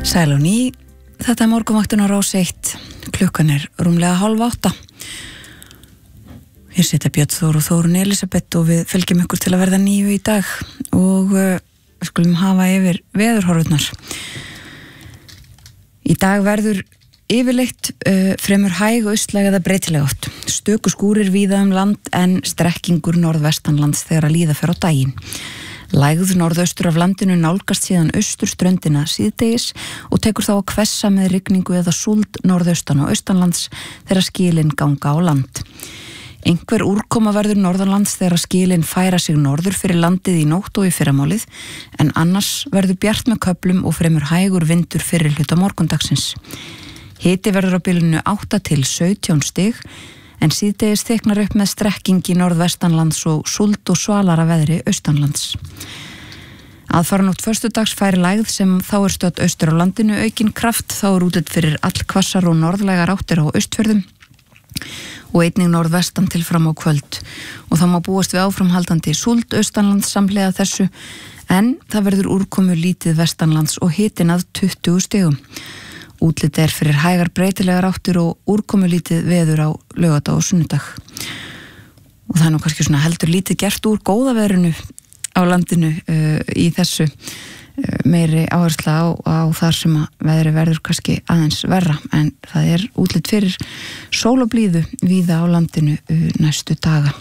Sæl og ný, þetta morgunvaktin á Rás 1, klukkan rúmlega 7:30. Hér sitja Björn Þór og Þórunn Elísabet og við fylgjum ykkur til að verða 9 í dag og við skulum hafa yfir veðurhorfurnar. Í dag verður yfirleitt fremur hæg austlæg eða breytileg átt. Stöku skúrir víða land en strekkingur norðvestanlands þegar að líða fer á daginn. Lægð norðaustur af landinu nálgast síðan austurströndina síðdegis og tekur þá að hvessa með rigningu eða súld norðaustan og austanlands þegar skilin ganga á land. Einhver úrkoma verður norðanlands þegar skilin færa sig norður fyrir landið í nótt og í fyrramálið, en annars verður bjart með köflum og fremur hægur vindur fyrir hluta morgundagsins. Hiti verður á bilinu 8 til 17 stig, en síðdegis þyknar upp með strekking í norðvestanlands og súld og svalara veðri austanlands. Aðfaranótt föstudags færi lægð sem þá stödd austur á landinu aukin kraft, þá útlit fyrir allhvassar og norðlægar áttir á austfjörðum og einnig norðvestan til fram á kvöld og það má búast við áframhaldandi súld austanlands samhliða þessu, en það verður úrkomu lítið vestanlands og hitin að 20 stigum. Útlit fyrir hægar breytilegar áttir og úrkomu lítið veður á laugardag og sunnudag. Og það nú kannski svona heldur lítið gert úr góða veðrinu á landinu í þessu, meiri áhersla á þar sem að veðri verður kannski aðeins verra, en það útlit fyrir sól og blíðu víða á landinu næstu daga.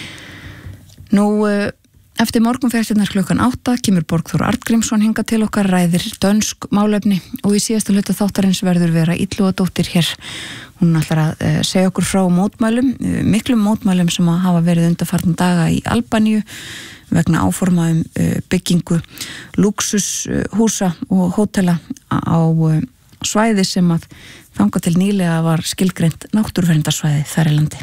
Nú eftir morgunfréttirnar klukkan 8 kemur Borgþór Arngrímsson hingað til okkar, ræðir dönsk málefni og í síðasta hluta þáttarins verður Vera Illúadóttir hér. Hún ætlar að segja okkur frá mótmælum, miklum mótmælum sem að hafa verið undanfarna daga í Albaníu vegna áforma byggingu lúxushúsa og hótela á svæði sem að þangað til nýlega var skilgreint náttúruverndarsvæði þar í landi.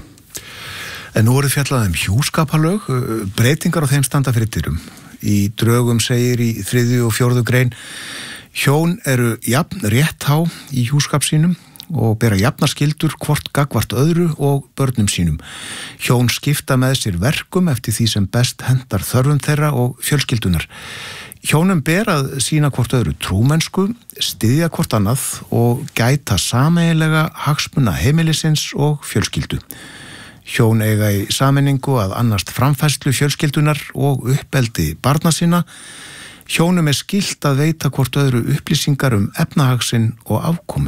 En nú fjallað hjúskapalög, breytingar á þeim standa fyrir dyrum. Í drögum segir í 3. og 4. grein: hjón eru jafn rétthá í hjúskap sínum og bera jafnar skyldur hvort gagnvart öðru og börnum sínum. Hjón skipta með sér verkum eftir því sem best hentar þörfum þeirra og fjölskyldunar. Hjónum ber að sýna hvort öðru trúmennsku, styðja hvort annað og gæta sameiginlega hagsmuna heimilisins og fjölskyldu. Hjón eiga í sameiningu að annast framfærslu fjölskyldunar og uppeldi barna sína. Hjónum skylt að veita hvort öðru upplýsingar efnahagsinn og afkomu.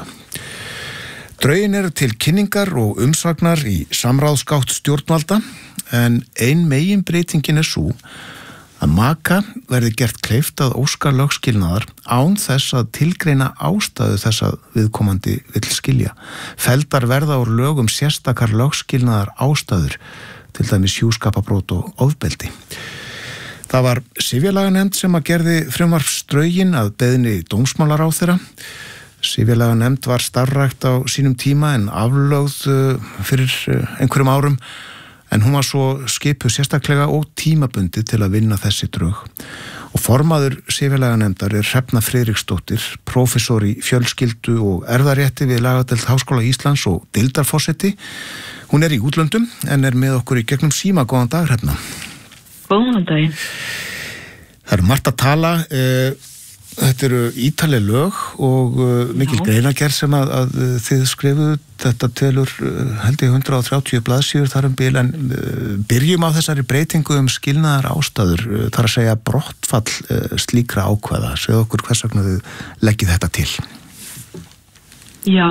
Drögin eru til kynningar og umsagnar í samráðsgátt stjórnvalda, en ein meginbreytingin sú að maka verði gert kleift að óska lögskilnaðar án þess að tilgreina ástæðu þess að viðkomandi vill skilja. Felldar verða úr lögum sérstakar lögskilnaðar ástæður, til dæmis hjúskapabrót og ofbeldi. Það var sifjalaganefnd sem að gerði frumvarpsdrögin að beiðni dómsmálaráðherra. Sifjalaganefnd var starfrækt á sínum tíma en aflögð fyrir einhverjum árum, en hún var svo skipuð sérstaklega og tímabundið til að vinna þessi drög. Og formaður sifjalaganefndar Hrefna Friðriksdóttir, prófessor í fjölskyldu og erfðarétti við lagadeild Háskóla Íslands og deildarforseti. Hún í útlöndum en með okkur í gegnum síma. Góðan dag, Hrefna. Góðan daginn. Það margt að tala. Þetta eru ítaleg lög og mikil greinagerð sem að þið skrifuðu. Þetta telur held ég 130 blaðsíður þar bil, en byrjum á þessari breytingu skilnaðar ástæður, þar að segja brottfall slíkra ákvæða. Segðu okkur hvers vegna þið leggið þetta til. Já,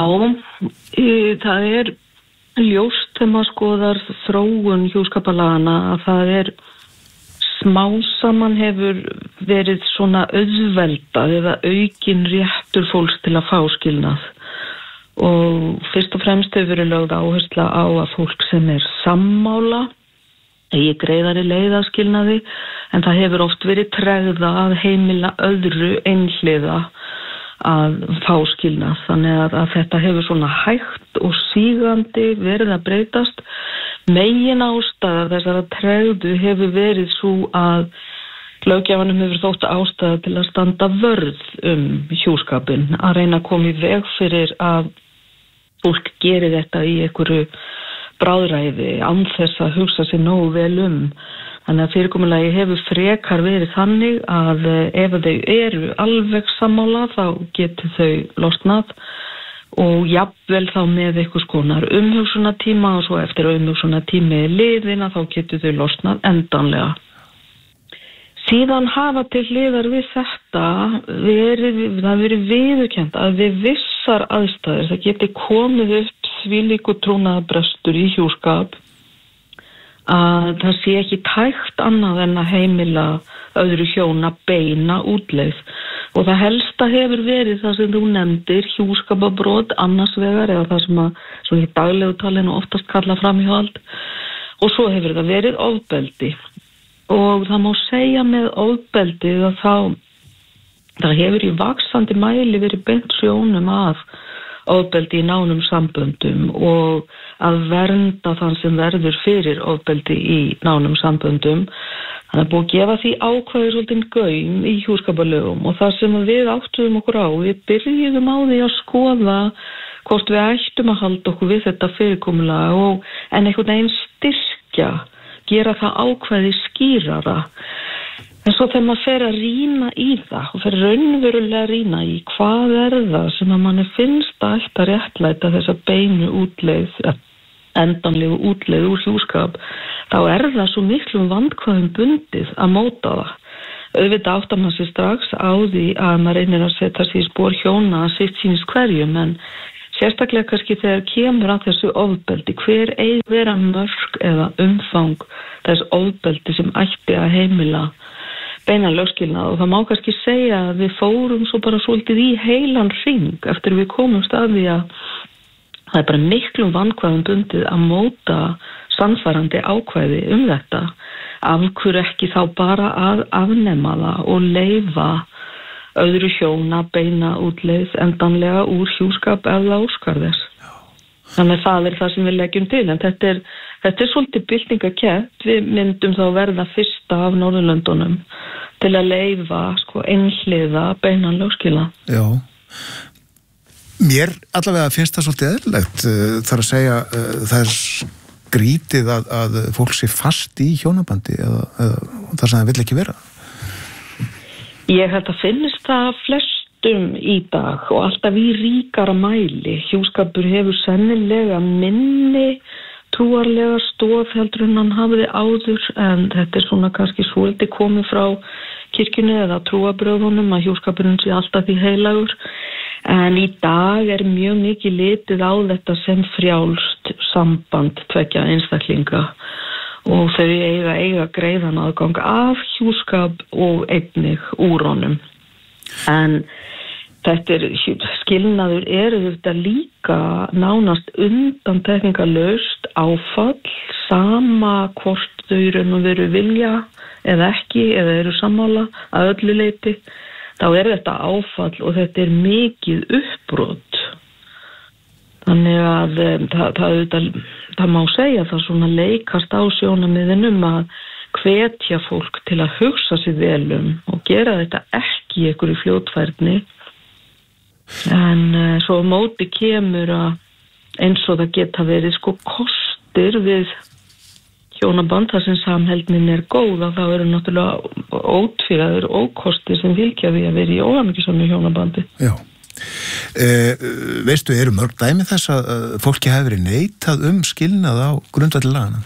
það ljóst þegar maður skoðar þróun hjúskapalagana að það smá saman hefur verið svona auðveldað eða aukin réttur fólks til að fá skilnað. Og fyrst og fremst hefur verið lögð áhersla á að fólk sem sammála eigi greiðari leið að skilnaði, en það hefur oft verið tregða að heimila öðru einhliða að fá skilnað. Þannig að þetta hefur svona hægt og sígandi verið að breytast. Megin ástæða þessara tregðu hefur verið svo að löggjafanum hefur þótt ástæða til að standa vörð hjúskapinn, að reyna að koma í veg fyrir að fólk gerir þetta í einhverju bráðræði án þess að hugsa sér nógu vel Þannig að fyrirkomulagi hefur frekar verið þannig að ef þau eru alveg sammála þá getur þau losnað og jafnvel þá með einhvers konar umhugsunartíma og svo eftir umhugsunartími liðina þá getur þau losnað endanlega. Síðan hafa til hliðar við þetta það verið viðurkennt að við vissar aðstæður það geti komið upp þvílíkur trúnaðarbrestur í hjúskap að það sé ekki tækt annað en að heimila öðru hjóna beina útleið og það helsta hefur verið það sem þú nefndir hjúskapabrot annars vegar eða það sem að svo í daglegu talinu oftast kalla framhjáhald og svo hefur það verið ofbeldi og það má segja með ofbeldi að það hefur í vaxandi mæli verið beint sjónum að ofbeldi í nánum samböndum og að vernda þann sem verður fyrir ofbeldi í nánum samböndum. Þannig að búið að gefa því ákvæði svolítið gaum í hjúskaparlögum og það sem við áttuðum okkur á, við byrjuðum á því að skoða hvort við ættum að halda okkur við þetta fyrirkomulag en einhvern veginn styrkja, gera það ákvæði skýrara. En svo þegar maður fer að rýna í það og fer raunverulega að rýna í hvað það sem að manni finnst að ætti að réttlæta þessa beinu útleið, endanlegu útleið úr hjúskap, þá það svo miklum vandkvæðum bundið að móta það. Auðvitað áttar maður sér strax á því að maður reynir að setja sig í spor hjóna að sitt sýnist hverjum, en sérstaklega kannski þegar kemur að þessu ofbeldi, hver eigi vera mörk eða umfang þess ofbeldi sem ætti að heimila beina lögskilnað og það má kannski segja að við fórum svo bara svolítið í heilan hring eftir við komumst að því að það bara miklum vandkvæðum bundið að móta sannfærandi ákvæði þetta. Af hverju ekki þá bara að afnema það og leyfa öðru hjóna beina útleið endanlega úr hjúskap eða óskar þess. Þannig það það sem við leggjum til, en þetta er svolítið byltingakennt. Við myndum þá verða fyrsta af Norðurlöndunum til að leyfa einhliða beinan lögskilnað. Já. Mér allavega finnst það svolítið eðlilegt. Þar að segja, það skrítið að fólk sé fast í hjónabandi eða þar sem það vill ekki vera. Ég held að finnst það flestum í dag og alltaf í ríkara mæli. Hjúskapur hefur sennilega minni trúarlega stoð heldur en hann hafiði áður, en þetta er svona kannski svolítið komið frá kirkjunni eða trúarbröðunum að hjúskapurinn sé alltaf því heilagur. En í dag er mjög mikið litið á þetta sem frjálst samband tveggja einstaklinga og þau eiga greiðan aðgang af hjúskap og einnig úr honum. En skilnaður þetta líka nánast undantekningarlaust áfall, sama hvort þau raun og veru vilja eða ekki, eða eru sammála að öllu leyti, þá þetta áfall og þetta er mikið uppbrot. Þannig að það má segja það svona leikast á sjónarmiðinum að hvetja fólk til að hugsa sig vel og gera þetta ekki í einhverju fljótfærni. En svo á móti kemur að eins og það geta verið kostir við hjónaband þar sem samheldnin er góð, þá eru náttúrulega ótvíræður ókostir sem fylgja því að vera í óhamingjusamlegu hjónabandi. Já. Veistu, eru mörg dæmi þess að fólki hafi verið neitað skilnað á grundvelli laganna?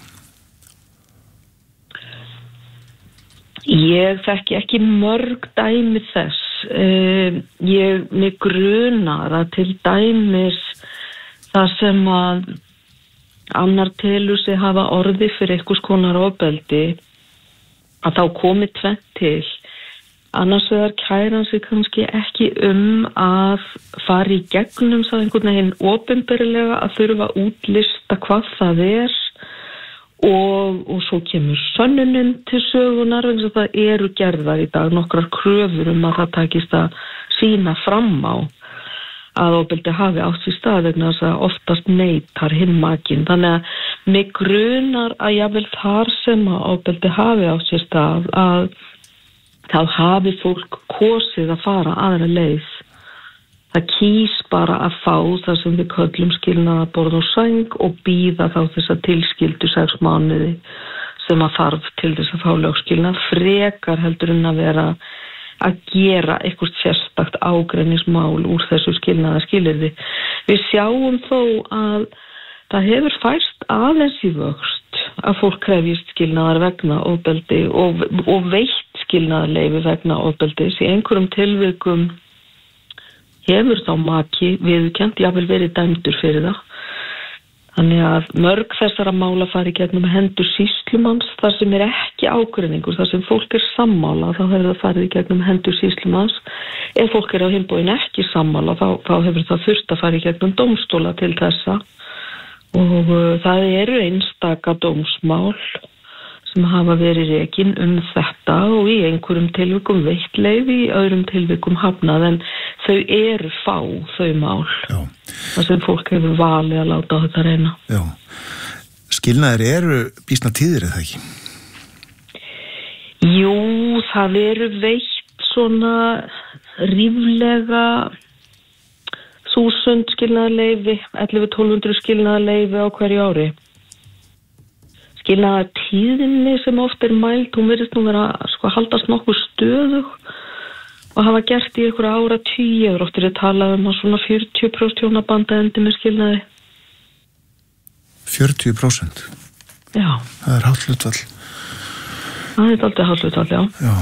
Ég þekki ekki mörg dæmi þess. Mig grunar að til dæmis það sem að annar telur sig hafa orði fyrir einhvers konar ofbeldi, að þá komi tvennt til. Annars vegar kæran sig kannski ekki að fara í gegnum það einhvern veginn opinberlega að þurfa að útlista hvað það er og svo kemur sönnunin til sögunar, vegna þess að það eru gerðar í dag nokkrar kröfur að það takist að sýna fram á að ofbeldi hafi átt sér stað, vegna þess að oftast neitar hinn makinn. Þannig að mig grunar að jafnvel þar sem að ofbeldi hafi átt sér stað að þá hafi fólk kosið að fara aðra leið. Það kýs bara að fá það sem við köllum skilnaðarborð og sæng og bíða þá þess að tilskildu 6 mánuði sem að þarf til þess að fá lögskilnað frekar heldur en að vera að gera eitthvað sérstakt ágreiningsmál úr þessu skilnaðarskilyrði. Við sjáum þó að það hefur færst aðeins í vöxt að fólk krefjist skilnaðar vegna ofbeldi og veitt skilnaðarleyfi vegna ofbeldis. Í einhverjum tilvikum hefur þá maki viðurkennt, jafnvel verið dæmdur fyrir það. Þannig að mörg þessara mála fari gegnum hendur sýslumanns þar sem ekki ágreiningur, þar sem fólk sammála, þá hefur það farið gegnum hendur sýslumanns. Ef fólk á hinn bóginn ekki sammála, þá hefur það þurft að fara gegnum dómstóla til þessa. Og það eru einstaka dómsmál sem hafa verið rekin þetta og í einhverjum tilvikum veitt leyfi, í öðrum tilvikum hafnað, en þau eru fá, þau mál. Já. Það sem fólk hefur valið að láta á þetta reyna. Já. Skilnaðir eru býsna tíðir, eða ekki? Jú, það eru veitt svona ríflega 1000 skilnaðarleyfi, 1100-1200 skilnaðarleyfi á hverju ári. Skilnaðartíðinni sem oft mæld, hún virðist nú vera haldast nokkuð stöðug og hafa gert í einhverja áratugi. Oft talað að svona 40% hjónabanda endi með skilnaði. 40%? Já. Það hátt hlutfall. Það aldrei hátt hlutfall, já. Já.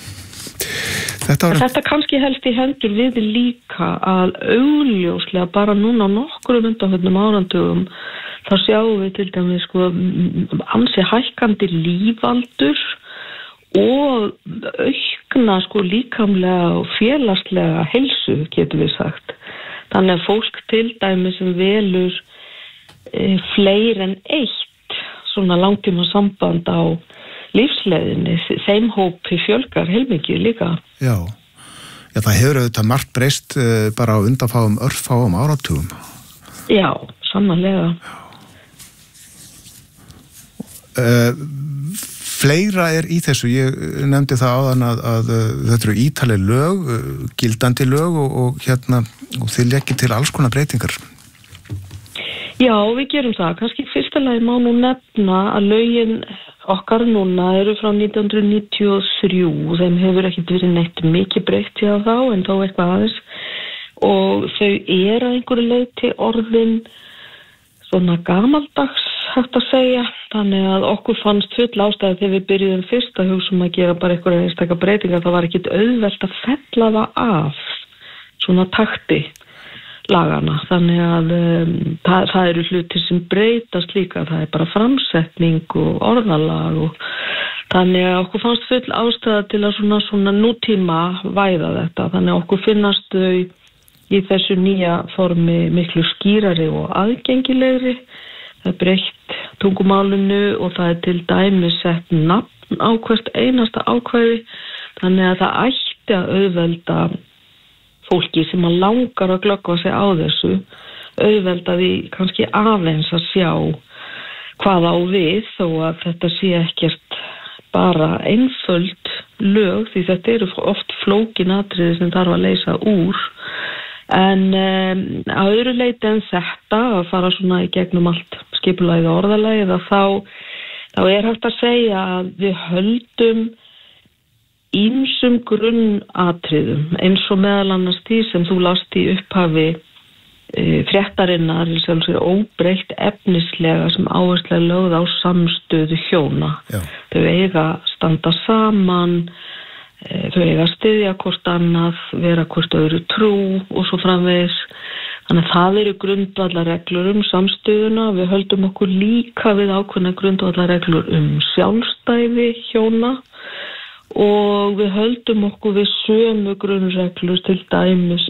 Þetta kannski helst í hendur við líka að augljóslega bara núna á nokkrum undanförnum árandugum þá sjáum við til dæmis ansi hækkandi lífaldur og aukna líkamlega og félagslega heilsu, getum við sagt. Þannig að fólk til dæmis sem velur fleiri en eitt svona langtíma samband á lífsleiðinni, þeim hópi fjölgar heilmikið líka. Já, það hefur auðvitað margt breyst bara á örfáum áratugum. Já, sannarlega. Fleira í þessu, ég nefndi það áðan að þetta eru ítaleg lög, gildandi lög og þið leggið til alls konar breytingar. Já, við gerum það. Kannski fyrsta lagi má nú nefna að lögin okkar núna eru frá 1993, þeim hefur ekkert verið neitt mikið breytt hjá þá en þó eitthvað aðeins og þau að einhverju leyti orðin svona gamaldags hægt að segja, þannig að okkur fannst full ástæði þegar við byrjuðum fyrst að hugsa að gera bara einhverja einstaka breytingar, það var ekkert auðvelt að fella það af svona takti lagana, þannig að það eru hlutir sem breytast líka, það bara framsetning og orðalag og þannig að okkur fannst full ástæða til að svona nútíma væða þetta, þannig að okkur finnast þau í þessu nýja formi miklu skýrari og aðgengilegri, það breytt tungumálinu og það til dæmis sett nafn á hvert einasta ákvæði, þannig að það ætti að auðvelda fólki sem að langar að glöggva sig á þessu, auðvelda því kannski aðeins að sjá hvað á við þó að þetta sé ekkert bara einföld lög því þetta eru oft flókin atriði sem þarf að leysa úr en að öðru leyti en þetta að fara svona í gegnum allt skipulagið og orðalagið að þá hægt að segja að við höldum ýmsum grunnatriðum eins og meðal annars því sem þú last í upphafi fréttarinnar óbreytt efnislega sem áherslega lögð á samstöðu hjóna. Já. Þau eiga standa saman, þau eiga styðja hvort annað, vera hvort öðru trú og svo framvegis. Þannig að það eru grundvallarreglur samstöðuna. Við höldum okkur líka við ákveðna grundvallarreglur sjálfstæði hjóna og við höldum okkur við sömu grunnreglur til dæmis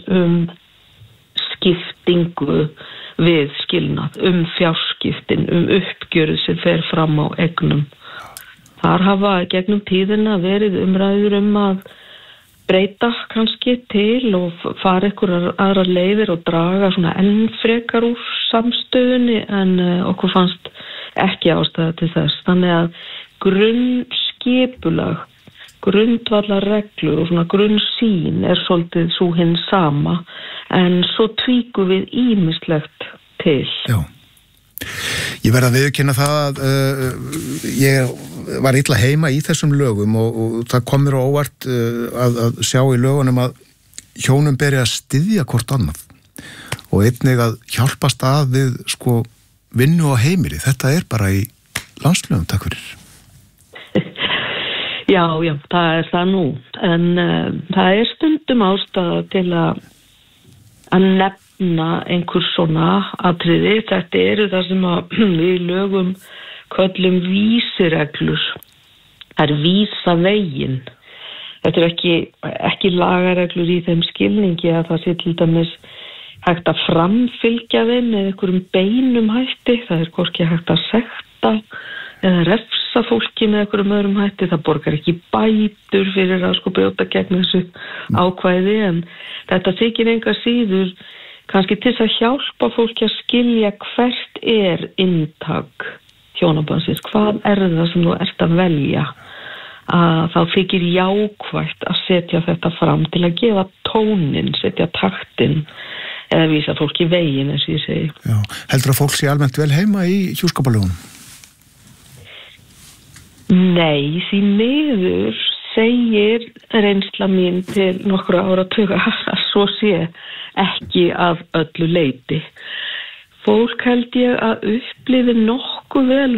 skiptingu við skilnað, fjárskiptin, uppgjörið sem fer fram á eignum. Þar hafa gegnum tíðina verið umræður að breyta kannski til og fara einhverjar aðrar leiðir og draga svona enn frekar úr samstöðunni en okkur fannst ekki ástæða til þess. Þannig að grunnskipulag, grundvallarreglur og svona grunnsýn svolítið svo hinn sama en svo tvíkum við ýmislegt til. Já. Ég verð að viðurkenna það að ég var illa heima í þessum lögum og það kom mér á óvart að sjá í lögunum að hjónum beri að styðja hvort annað og einnig að hjálpast að við sko vinnu á heimili. Þetta bara í landslögum, takk fyrir. Já, það það nú. En það stundum ástæða til að nefna einhver svona atriði. Þetta það sem við lögum köllum vísireglur. Það vísa veginn. Þetta ekki lagareglur í þeim skilningi að það sé til dæmis hægt að framfylgja þeim með einhverjum beinum hætti. Það hvorki hægt að sekta eða refsa fólki með einhverjum öðrum hætti. Það borgar ekki bætur fyrir að sko brjóta gegn þessu ákvæði, en þetta þykir enga síður kannski til að hjálpa fólki að skilja hvert inntak hjónabandsins. Hvað það sem þú ert að velja? Að þá þykir jákvætt að setja þetta fram til að gefa tónin, setja taktinn eða vísa fólki veginn, eins og ég segi. Já, heldur að fólk sé almennt vel heima í hjúskapalögunum? Nei, því miður segir reynsla mín til nokkra áratuga að svo sé ekki af öllu leyti. Fólk held ég að upplifi nokkuð vel